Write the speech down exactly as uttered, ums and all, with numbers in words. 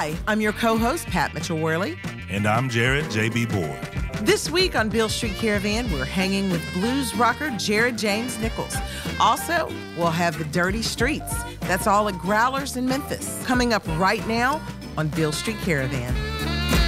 Hi, I'm your co-host, Pat Mitchell-Worley. And I'm Jared J B. Boyd. This week on Beale Street Caravan, we're hanging with blues rocker Jared James Nichols. Also, we'll have the Dirty Streets. That's all at Growlers in Memphis. Coming up right now on Beale Street Caravan.